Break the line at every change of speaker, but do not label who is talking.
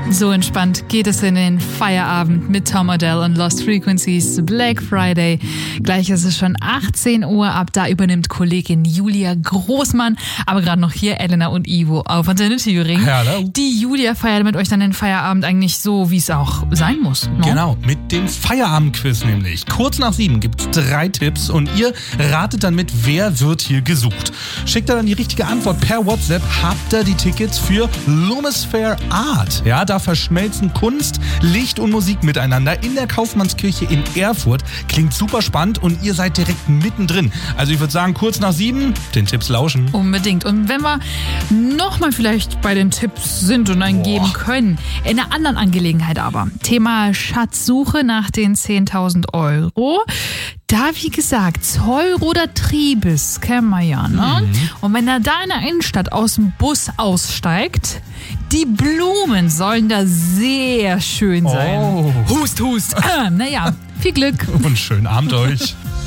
So entspannt geht es in den Feierabend mit Tom Odell und Lost Frequencies Black Friday. Gleich ist es schon 18 Uhr. Ab da übernimmt Kollegin Julia Großmann. Aber gerade noch hier Elena und Ivo auf Antenne Thüringen.
Hallo.
Die Julia feiert mit euch dann den Feierabend eigentlich so, wie es auch sein muss. No?
Genau, mit dem Feierabendquiz nämlich. Kurz nach 7 gibt es 3 Tipps und ihr ratet dann mit, wer wird hier gesucht. Schickt ihr dann die richtige Antwort per WhatsApp, habt ihr die Tickets für Lumisphere Art. Ja, da verschmelzen Kunst, Licht und Musik miteinander in der Kaufmannskirche in Erfurt. Klingt super spannend und ihr seid direkt mittendrin. Also ich würde sagen, kurz nach 7 den Tipps lauschen.
Unbedingt. Und wenn wir nochmal vielleicht bei den Tipps sind und einen geben können, in einer anderen Angelegenheit aber. Thema Schatzsuche nach den 10.000 Euro. Da, wie gesagt, Zollroder Triebes kennen wir ja, ne? Und wenn er da in der Innenstadt aus dem Bus aussteigt, die Blumen sollen da sehr schön sein.
Oh.
Hust, hust. Naja, viel Glück.
Und schönen Abend euch.